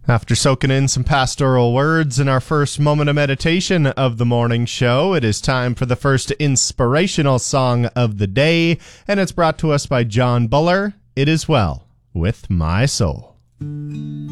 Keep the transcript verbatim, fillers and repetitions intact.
After soaking in some pastoral words in our first moment of meditation of the morning show, it is time for the first inspirational song of the day, and it's brought to us by John Buller. It is well with my soul.